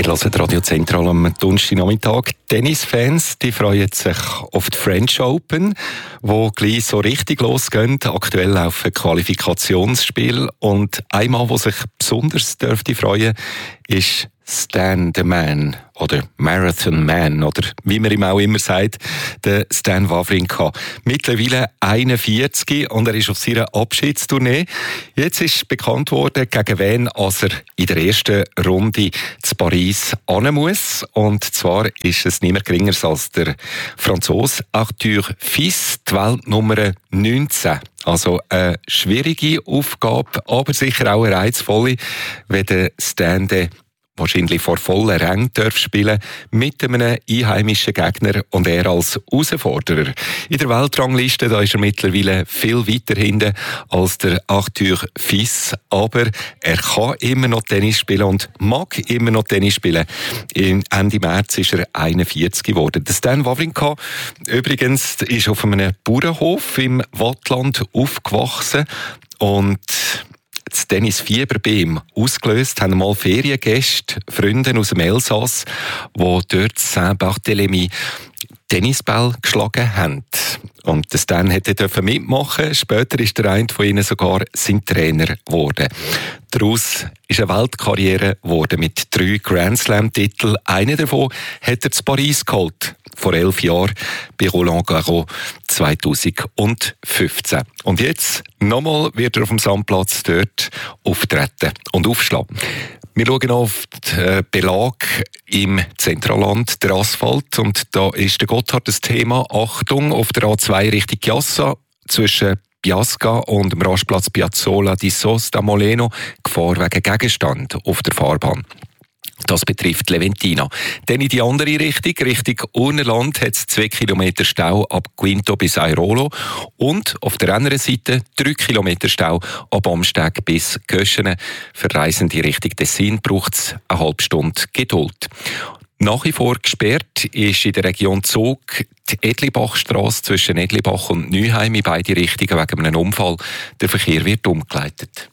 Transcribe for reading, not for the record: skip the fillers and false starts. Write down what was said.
Ihr hört Radio Zentral am Donnerstagnachmittag. Tennisfans, die freuen sich auf die French Open, die gleich so richtig losgehen. Aktuell laufen Qualifikationsspiele und ein Mann, der sich besonders dürfte freuen, ist Stan the Man oder Marathon Man oder wie man ihm auch immer sagt, der Stan Wawrinka. Mittlerweile 41 und er ist auf seiner Abschiedstournee. Jetzt ist bekannt worden, gegen wen er in der ersten Runde zu Paris hin muss. Und zwar ist es niemand geringer als der Franzose Arthur Fils, die Weltnummer 19. Also eine schwierige Aufgabe, aber sicher auch eine reizvolle, wenn der Stan wahrscheinlich vor vollen Rängen spielen mit einem einheimischen Gegner und er als Herausforderer. In der Weltrangliste da ist er mittlerweile viel weiter hinten als der Arthur Fils, aber er kann immer noch Tennis spielen und mag immer noch Tennis spielen. Ende März ist er 41 geworden. Der Stan Wawrinka übrigens ist auf einem Bauernhof im Wattland aufgewachsen und das Tennisfieber bei ihm ausgelöst haben mal Feriengäste, Freunde aus dem Elsass, die dort Saint-Barthélemy Tennisball geschlagen haben. Und das dann hätte er mitmachen. Später ist der eine von ihnen sogar sein Trainer geworden. Daraus ist eine Weltkarriere geworden mit 3 Grand Slam-Titeln. Einen davon hat er zu Paris geholt. Vor 11 Jahren bei Roland Garros 2015. Und jetzt nochmal wird er auf dem Sandplatz dort auftreten und aufschlagen. Wir schauen auf den Belag im Zentralland, der Asphalt. Und da ist der Gotthard das Thema. Achtung, auf der A2 Richtung Chiassa zwischen Biasca und dem Rastplatz Piazzola di Sos da Moleno Gefahr wegen Gegenstand auf der Fahrbahn. Das betrifft Leventina. Dann in die andere Richtung, Richtung Urnerland, hat es 2 Kilometer Stau ab Quinto bis Airolo und auf der anderen Seite 3 Kilometer Stau ab Amsteg bis Göschene. Für Reisende Richtung Tessin braucht es eine halbe Stunde Geduld. Nach wie vor gesperrt ist in der Region Zug die Edlibachstrasse zwischen Edlibach und Neuheim in beide Richtungen wegen einem Unfall. Der Verkehr wird umgeleitet.